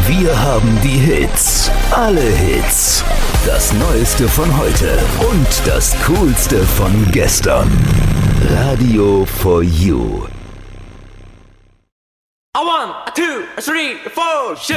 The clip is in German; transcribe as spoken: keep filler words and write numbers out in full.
Wir haben die Hits, alle Hits, das Neueste von heute und das Coolste von gestern. Radio for You. A one, a two, a three, a four, shit.